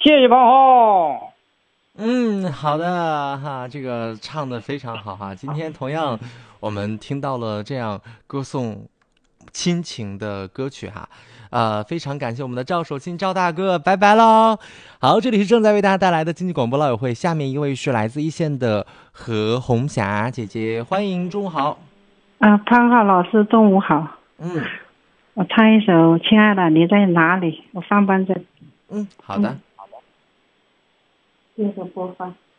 谢谢胖红。 好的哈，这个唱的非常好哈。今天同样我们听到了这样歌颂亲情的歌曲哈，非常感谢我们的赵守信赵大哥，拜拜喽。好，这里是正在为大家带来的经济广播老友会，下面一位是来自一线的何红霞姐姐，欢迎，中午好。 潘浩老师，中午好。我唱一首《亲爱的你在哪里》，我上班在。 好的。 接着播放。